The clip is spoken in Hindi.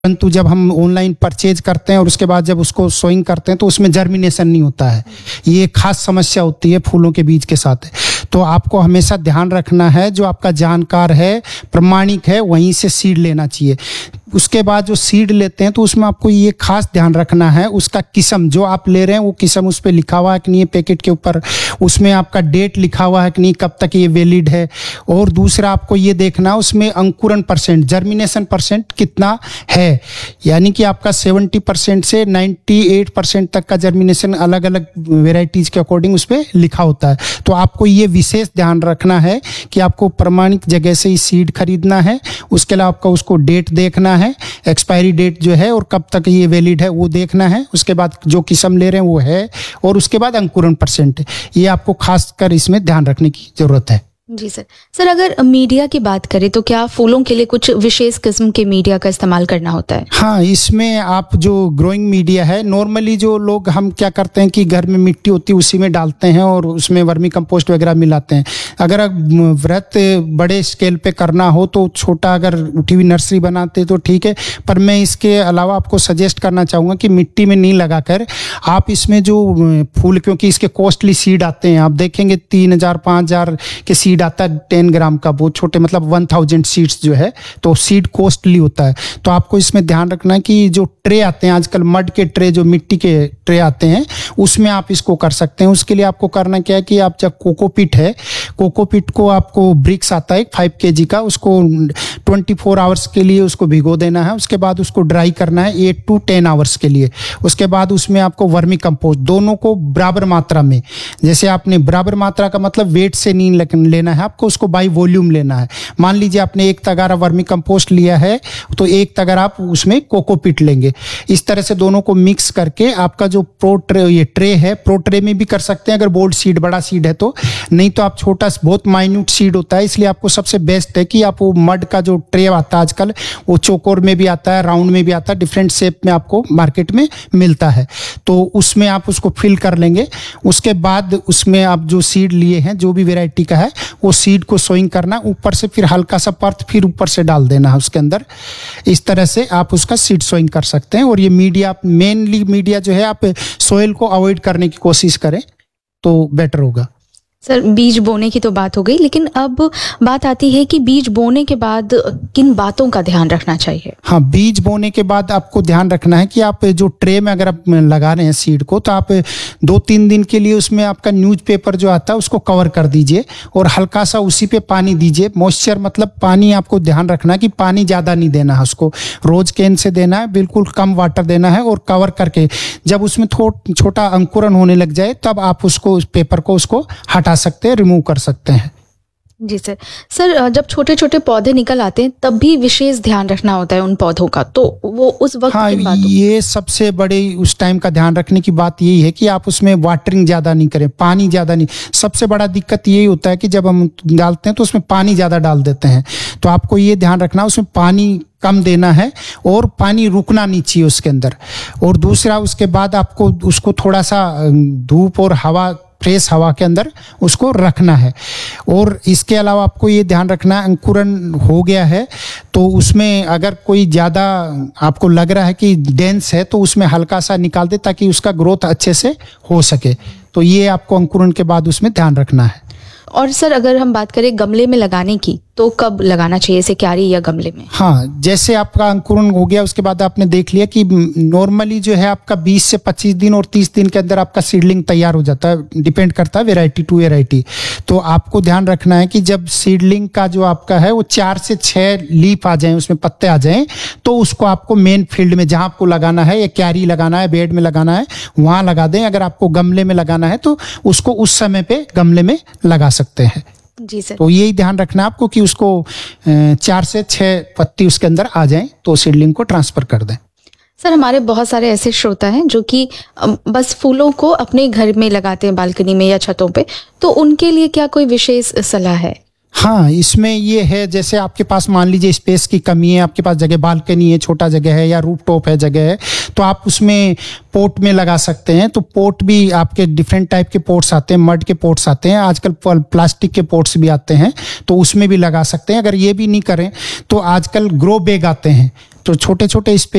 परंतु जब हम ऑनलाइन परचेज करते हैं और उसके बाद जब उसको सोइंग करते हैं तो उसमें जर्मिनेशन नहीं होता है। ये खास समस्या होती है फूलों के बीज के साथ। तो आपको हमेशा ध्यान रखना है, जो आपका जानकार है, प्रमाणिक है, वहीं से सीड लेना चाहिए। उसके बाद जो सीड लेते हैं तो उसमें आपको ये खास ध्यान रखना है, उसका किस्म जो आप ले रहे हैं वो किस्म उस पर लिखा हुआ है कि नहीं, पैकेट के ऊपर उसमें आपका डेट लिखा हुआ है कि नहीं, कब तक ये वैलिड है। और दूसरा आपको ये देखना उसमें अंकुरण परसेंट, जर्मिनेशन परसेंट कितना है, यानी कि आपका 70% से 98% तक का जर्मिनेशन अलग अलग वेराइटीज के अकॉर्डिंग उस पर लिखा होता है। तो आपको ये विशेष ध्यान रखना है कि आपको प्रमाणित जगह से ही सीड खरीदना है। उसके अलावा आपका उसको डेट देखना है, एक्सपायरी डेट जो है और कब तक ये वैलिड है वो देखना है। उसके बाद जो किस्म ले रहे हैं वो है, और उसके बाद अंकुरण परसेंट, ये आपको खास कर इसमें ध्यान रखने की जरूरत है। जी सर, अगर मीडिया की बात करें तो क्या फूलों के लिए कुछ विशेष किस्म के मीडिया का इस्तेमाल करना होता है? हाँ, इसमें आप जो ग्रोइंग मीडिया है, नॉर्मली जो लोग हम क्या करते हैं कि घर में मिट्टी होती है उसी में डालते हैं और उसमें वर्मी कंपोस्ट वगैरह मिलाते हैं। अगर व्रत बड़े स्केल पे करना हो तो छोटा अगर उठी हुई नर्सरी बनाते तो ठीक है, पर मैं इसके अलावा आपको सजेस्ट करना चाहूँगा कि मिट्टी में नहीं लगाकर आप इसमें जो फूल, क्योंकि इसके कॉस्टली सीड आते हैं, आप देखेंगे 3000 5000 के सीड आता है 10 ग्राम का, बहुत छोटे, मतलब 1000 सीड्स जो है, तो सीड कॉस्टली होता है। तो आपको इसमें ध्यान रखना है कि जो ट्रे आते हैं आजकल, मड के ट्रे, जो मिट्टी के ट्रे आते हैं, उसमें आप इसको कर सकते हैं। उसके लिए आपको करना क्या है कि आप जब कोकोपीट है, कोकोपीट को आपको ब्रिक्स आता है 5 kg का, उसको 24 आवर्स के लिए उसको भिगो देना है। उसके बाद उसको ड्राई करना है 8 to 10 आवर्स के लिए। उसके बाद उसमें आपको वर्मी कंपोस्ट दोनों को बराबर मात्रा में, जैसे आपने बराबर मात्रा का मतलब वेट से नहीं लेना है, आपको उसको बाई वॉल्यूम लेना है। मान लीजिए आपने 1 तगारा वर्मी कंपोस्ट लिया है तो 1 तगारा आप उसमें कोकोपीट लेंगे। इस तरह से दोनों को मिक्स करके आपका जो प्रो ट्रे, ये ट्रे है, प्रो ट्रे में भी कर सकते हैं अगर बोल्ड सीड, बड़ा सीड है तो, नहीं तो आप छोटा, बहुत माइन्यूट सीड होता है, इसलिए आपको सबसे बेस्ट है कि आप वो मड का जो ट्रे आता है आजकल, वो चौकोर में भी आता है, राउंड में भी आता है, डिफरेंट शेप में आपको मार्केट में मिलता है, तो उसमें आप उसको फिल कर लेंगे। उसके बाद उसमें आप जो सीड लिए हैं, जो भी वेराइटी का है, वो सीड को सोइंग करना, ऊपर से फिर हल्का सा पर्थ फिर ऊपर से डाल देना है उसके अंदर। इस तरह से आप उसका सीड सोइंग कर सकते हैं। और ये मीडिया, मेनली मीडिया जो है, आप सोइल को अवॉइड करने की कोशिश करें तो बेटर होगा। सर, बीज बोने की तो बात हो गई, लेकिन अब बात आती है कि बीज बोने के बाद किन बातों का ध्यान रखना चाहिए? हाँ, बीज बोने के बाद आपको ध्यान रखना है कि आप जो ट्रे में अगर आप लगा रहे हैं सीड को, तो आप 2-3 दिन के लिए उसमें आपका न्यूज़पेपर जो आता है उसको कवर कर दीजिए और हल्का सा उसी पे पानी दीजिए। मॉइस्चर मतलब पानी, आपको ध्यान रखना है कि पानी ज़्यादा नहीं देना है, उसको रोज कैन से देना है, बिल्कुल कम वाटर देना है। और कवर करके जब उसमें छोटा अंकुरण होने लग जाए तब आप उसको, उस पेपर को उसको हटा सकते हैं, रिमूव कर सकते हैं। जी सर, जब छोटे छोटे पौधे निकल आते हैं तब भी विशेष ध्यान रखना होता है उन पौधों का, तो वो उस वक्त किन बातों? ये सबसे बड़े उस टाइम का ध्यान रखने की बात यही है कि आप उसमें वाटरिंग ज़्यादा नहीं करें, पानी ज़्यादा नहीं। सबसे बड़ा दिक्कत यही होता है कि जब हम डालते हैं तो उसमें पानी ज़्यादा डाल देते हैं, तो आपको ये ध्यान रखना उसमें पानी कम देना है और पानी रुकना नहीं चाहिए उसके अंदर। और दूसरा, उसके बाद आपको उसको थोड़ा सा धूप और हवा, फ्रेश हवा के अंदर उसको रखना है। और इसके अलावा आपको ये ध्यान रखना है, अंकुरण हो गया है तो उसमें अगर कोई ज़्यादा आपको लग रहा है कि डेंस है तो उसमें हल्का सा निकाल दे ताकि उसका ग्रोथ अच्छे से हो सके। तो ये आपको अंकुरण के बाद उसमें ध्यान रखना है। और सर, अगर हम बात करें गमले में लगाने की, तो कब लगाना चाहिए इसे, क्यारी या गमले में? हाँ, जैसे आपका अंकुरण हो गया उसके बाद आपने देख लिया कि नॉर्मली जो है आपका 20 से 25 दिन और 30 दिन के अंदर आपका सीडलिंग तैयार हो जाता है, डिपेंड करता है वेराइटी टू वेराइटी। तो आपको ध्यान रखना है कि जब सीडलिंग का जो आपका है वो 4 से 6 लीफ आ जाएं, उसमें पत्ते आ जाएं, तो उसको आपको मेन फील्ड में जहाँ आपको लगाना है, या क्यारी लगाना है, बेड में लगाना है, वहाँ लगा दें। अगर आपको गमले में लगाना है तो उसको उस समय पे गमले में लगा सकते हैं। जी सर। तो यही ध्यान रखना है आपको कि उसको 4 से 6 पत्ती उसके अंदर आ जाएं तो सीडलिंग को ट्रांसफर कर दें। सर, हमारे बहुत सारे ऐसे श्रोता हैं जो कि बस फूलों को अपने घर में लगाते हैं, बालकनी में या छतों पे, तो उनके लिए क्या कोई विशेष सलाह है? हाँ, इसमें ये है, जैसे आपके पास मान लीजिए स्पेस की कमी है, आपके पास जगह, बालकनी है, छोटा जगह है, या रूफ टॉप है, जगह है, तो आप उसमें पोट में लगा सकते हैं। तो पोट भी आपके डिफरेंट टाइप के पोट्स आते हैं, मड के पोट्स आते हैं, आजकल प्लास्टिक के पोट्स भी आते हैं, तो उसमें भी लगा सकते हैं। अगर ये भी नहीं करें तो आजकल ग्रो बैग आते हैं, तो छोटे छोटे